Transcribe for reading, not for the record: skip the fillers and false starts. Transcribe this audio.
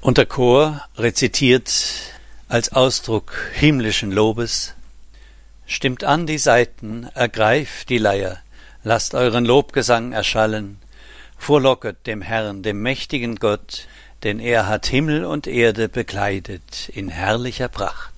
Und der Chor rezitiert als Ausdruck himmlischen Lobes: Stimmt an die Saiten, ergreift die Leier, lasst euren Lobgesang erschallen, frohlocket dem Herrn, dem mächtigen Gott, denn er hat Himmel und Erde bekleidet in herrlicher Pracht.